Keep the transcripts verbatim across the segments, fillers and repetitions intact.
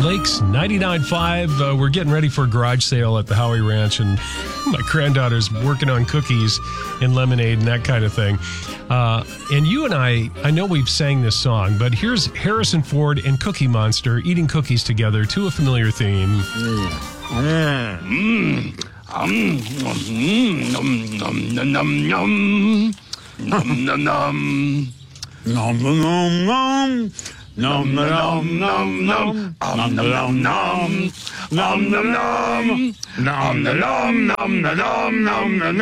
Lakes ninety-nine point five. Uh, we're getting ready for a garage sale at the Howie Ranch, and my granddaughter's working on cookies and lemonade and that kind of thing. Uh, and you and I, I know we've sang this song, but here's Harrison Ford and Cookie Monster eating cookies together to a familiar theme. Mm. Mm. Um, mm. Nom, nom, nom, nom, nom. Nom, nom, nom. Nom, nom, nom. Nom, nom, nom, nom. Nom, nom, nom, nom. Nom, nom, nom. Nom, nom, nom, nom, nom, nom, nom,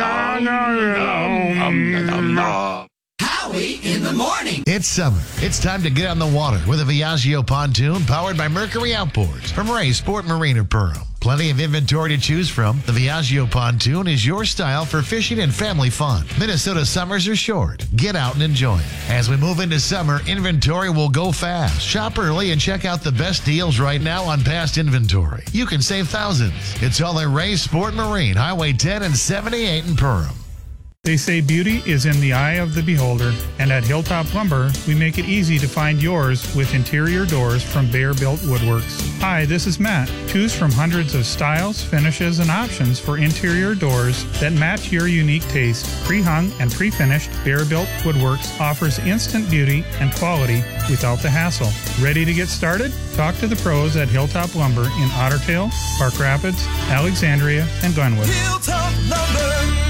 nom, nom, nom. Howie in the morning. It's summer. It's time to get on the water with a Viaggio pontoon powered by Mercury Outboards from Ray Sport Marine of Perham. Plenty of inventory to choose from. The Viaggio pontoon is your style for fishing and family fun. Minnesota summers are short. Get out and enjoy it. As we move into summer, inventory will go fast. Shop early and check out the best deals right now on past inventory. You can save thousands. It's all at Ray Sport Marine, Highway ten and seventy-eight in Perham. They say beauty is in the eye of the beholder, and at Hilltop Lumber, we make it easy to find yours with interior doors from Bear Built Woodworks. Hi, this is Matt. Choose from hundreds of styles, finishes, and options for interior doors that match your unique taste. Pre-hung and pre-finished Bear Built Woodworks offers instant beauty and quality without the hassle. Ready to get started? Talk to the pros at Hilltop Lumber in Otter Tail, Park Rapids, Alexandria, and Glenwood. Hilltop Lumber.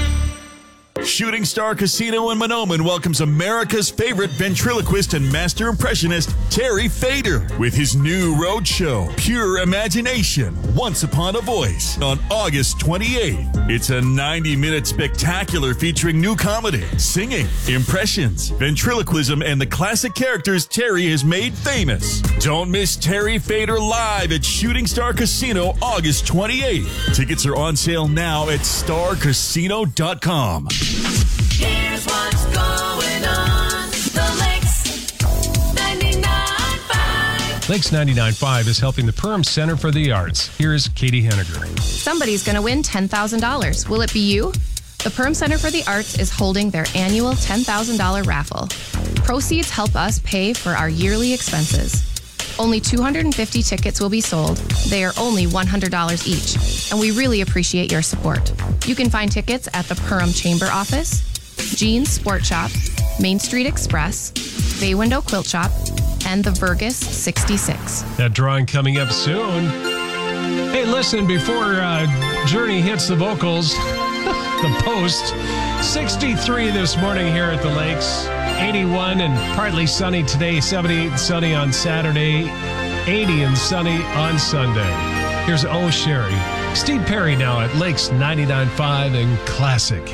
Shooting Star Casino in Mahnomen welcomes America's favorite ventriloquist and master impressionist, Terry Fader, with his new road show, Pure Imagination, Once Upon a Voice, on August twenty-eighth. It's a ninety-minute spectacular featuring new comedy, singing, impressions, ventriloquism, and the classic characters Terry has made famous. Don't miss Terry Fader live at Shooting Star Casino August twenty-eighth. Tickets are on sale now at star casino dot com. Here's what's going on. The Lakes ninety-nine point five. Lakes ninety-nine point five is helping the Perham Center for the Arts. Here's Katie Henniger. Somebody's going to win ten thousand dollars. Will it be you? The Perham Center for the Arts is holding their annual ten thousand dollars raffle. Proceeds help us pay for our yearly expenses. Only two hundred fifty tickets will be sold. They are only one hundred dollars each, and we really appreciate your support. You can find tickets at the Perham Chamber Office, Jean's Sport Shop, Main Street Express, Bay Window Quilt Shop, and the Vergus sixty-six. That drawing coming up soon. Hey, listen, before uh, Journey hits the vocals, the Post, sixty-three this morning here at the Lakes. eighty-one and partly sunny today, seventy-eight sunny on Saturday, eighty and sunny on Sunday. Here's Oh Sherry. Steve Perry now at Lakes ninety-nine point five and Classic.